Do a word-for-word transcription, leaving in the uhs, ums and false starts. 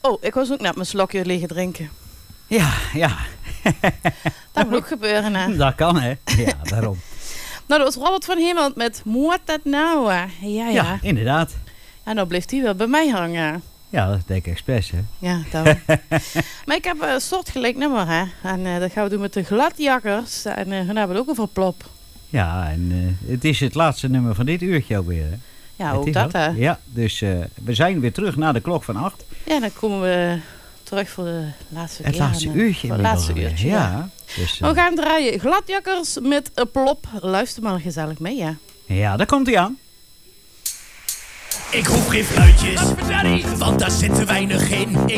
Oh, ik was ook net mijn slokje liggen drinken. Ja, ja. Dat moet ook gebeuren, hè? Dat kan, hè? Ja, daarom. Nou, dat was Robert van Hemelt met Moet dat nou? Ja, ja. Ja, inderdaad. En dan blijft hij wel bij mij hangen. Ja, dat denk ik expres, hè? Ja, daarom. Maar ik heb een soortgelijk nummer, hè? En uh, dat gaan we doen met de Gladjakkers. En uh, dan hebben we ook over plop. Ja, en uh, het is het laatste nummer van dit uurtje ook weer, hè? Ja, het ook dat, hè? Ja, dus uh, we zijn weer terug naar de klok van acht. Ja, dan komen we terug voor de laatste het keer. laatste en, uurtje. Het laatste alweer. uurtje, ja. ja. Dus, uh, we gaan draaien Gladjakkers met een plop. Luister maar gezellig mee, ja. Ja, daar komt hij aan. Ik hoef geen fluitjes, want daar zit te weinig in.